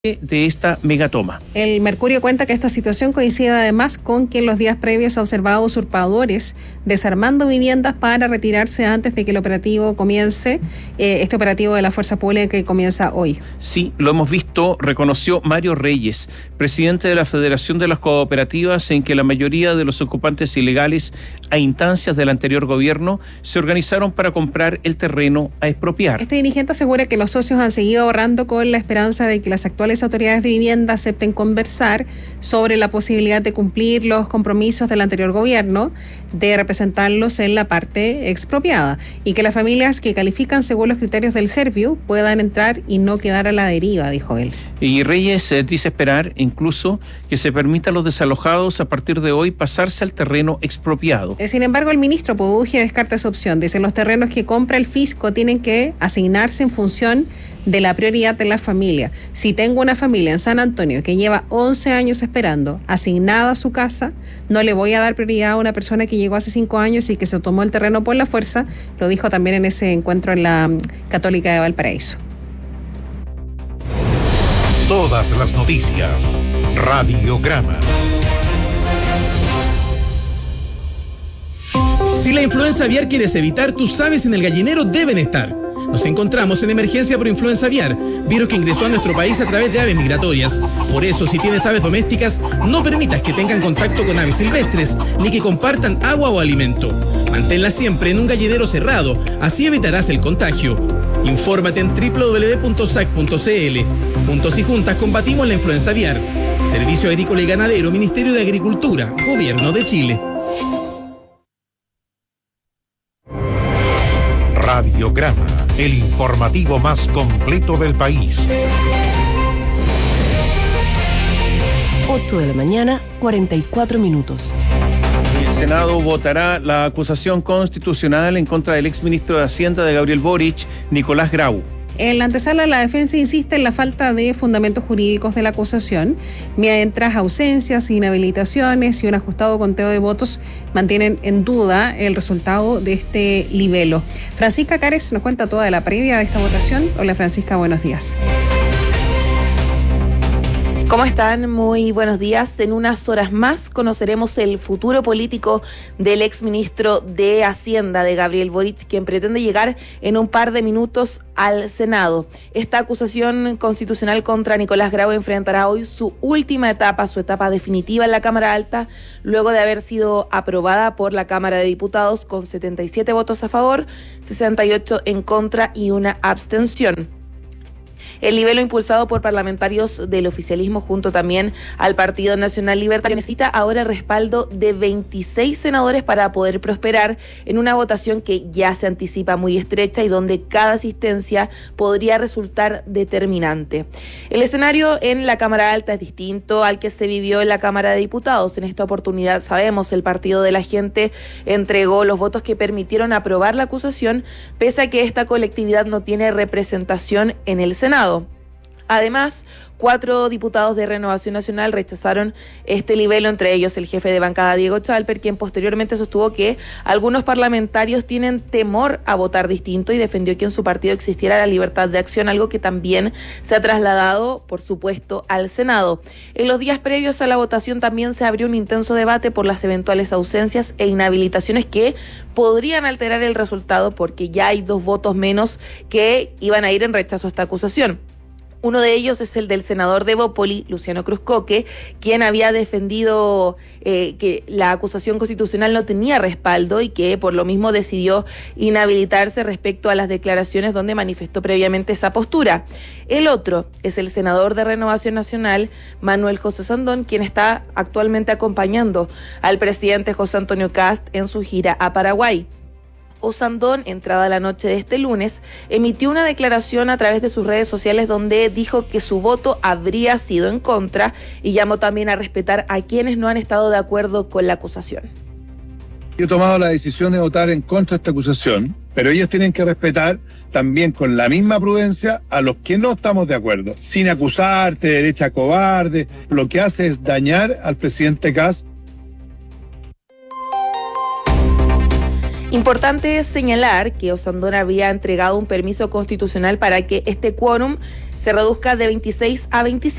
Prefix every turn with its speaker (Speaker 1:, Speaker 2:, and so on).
Speaker 1: de esta megatoma.
Speaker 2: El Mercurio cuenta que esta situación coincide además con que en los días previos ha observado usurpadores desarmando viviendas para retirarse antes de que el operativo comience, este operativo de la Fuerza Pública que comienza hoy.
Speaker 1: Sí, lo hemos visto, reconoció Mario Reyes, presidente de la Federación de las Cooperativas, en que la mayoría de los ocupantes ilegales a instancias del anterior gobierno se organizaron para comprar el terreno a expropiar.
Speaker 2: Este dirigente asegura que los socios han seguido ahorrando con la esperanza de que las actuales autoridades de vivienda acepten conversar sobre la posibilidad de cumplir los compromisos del anterior gobierno de representarlos en la parte expropiada y que las familias que califican según los criterios del Serviu puedan entrar y no quedar a la deriva, dijo él.
Speaker 1: Y Reyes dice esperar incluso que se permita a los desalojados a partir de hoy pasarse al terreno expropiado.
Speaker 2: Sin embargo, el ministro Pudugia descarta esa opción. Dice, los terrenos que compra el fisco tienen que asignarse en función de la prioridad de la familia. Si tengo una familia en San Antonio que lleva 11 años esperando asignada a su casa, no le voy a dar prioridad a una persona que llegó hace 5 años y que se tomó el terreno por la fuerza. Lo dijo también en ese encuentro en la Católica de Valparaíso.
Speaker 3: Todas las noticias. Radiograma.
Speaker 4: Si la influenza aviar quieres evitar, tus aves en el gallinero deben estar. Nos encontramos en emergencia por influenza aviar, virus que ingresó a nuestro país a través de aves migratorias. Por eso, si tienes aves domésticas, no permitas que tengan contacto con aves silvestres, ni que compartan agua o alimento. Manténlas siempre en un gallinero cerrado, así evitarás el contagio. Infórmate en www.sac.cl. Juntos y juntas combatimos la influenza aviar. Servicio Agrícola y Ganadero, Ministerio de Agricultura, Gobierno de Chile.
Speaker 3: Radiograma, el informativo más completo del país.
Speaker 5: 8 de la mañana, 44 minutos.
Speaker 1: El Senado votará la acusación constitucional en contra del exministro de Hacienda de Gabriel Boric, Nicolás Grau.
Speaker 2: En la antesala, la defensa insiste en la falta de fundamentos jurídicos de la acusación, mientras ausencias, inhabilitaciones y un ajustado conteo de votos mantienen en duda el resultado de este libelo. Francisca Cares nos cuenta toda la previa de esta votación. Hola Francisca, buenos días.
Speaker 6: ¿Cómo están? Muy buenos días. En unas horas más conoceremos el futuro político del exministro de Hacienda, de Gabriel Boric, quien pretende llegar en un par de minutos al Senado. Esta acusación constitucional contra Nicolás Grau enfrentará hoy su última etapa, su etapa definitiva en la Cámara Alta, luego de haber sido aprobada por la Cámara de Diputados con 77 votos a favor, 68 en contra y una abstención. El libelo impulsado por parlamentarios del oficialismo junto también al Partido Nacional Libertario necesita ahora el respaldo de 26 senadores para poder prosperar en una votación que ya se anticipa muy estrecha y donde cada asistencia podría resultar determinante. El escenario en la Cámara Alta es distinto al que se vivió en la Cámara de Diputados. En esta oportunidad, sabemos, el Partido de la Gente entregó los votos que permitieron aprobar la acusación, pese a que esta colectividad no tiene representación en el Senado. Además, 4 diputados de Renovación Nacional rechazaron este libelo, entre ellos el jefe de bancada Diego Chalper, quien posteriormente sostuvo que algunos parlamentarios tienen temor a votar distinto y defendió que en su partido existiera la libertad de acción, algo que también se ha trasladado, por supuesto, al Senado. En los días previos a la votación también se abrió un intenso debate por las eventuales ausencias e inhabilitaciones que podrían alterar el resultado, porque ya hay 2 votos menos que iban a ir en rechazo a esta acusación. Uno de ellos es el del senador de Bópoli, Luciano Cruzcoque, quien había defendido que la acusación constitucional no tenía respaldo y que por lo mismo decidió inhabilitarse respecto a las declaraciones donde manifestó previamente esa postura. El otro es el senador de Renovación Nacional, Manuel José Sandón, quien está actualmente acompañando al presidente José Antonio Kast en su gira a Paraguay. Osandón, entrada la noche de este lunes, emitió una declaración a través de sus redes sociales donde dijo que su voto habría sido en contra y llamó también a respetar a quienes no han estado de acuerdo con la acusación.
Speaker 7: Yo he tomado la decisión de votar en contra de esta acusación, pero ellos tienen que respetar también con la misma prudencia a los que no estamos de acuerdo, sin acusarte de derecha cobarde. Lo que hace es dañar al presidente Kast.
Speaker 6: Importante es señalar que Osandón había entregado un permiso constitucional para que este quórum se reduzca de 26 a 25.